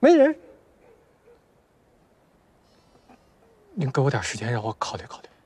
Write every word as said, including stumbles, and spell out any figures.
没人。您给我点时间，让我考虑考虑。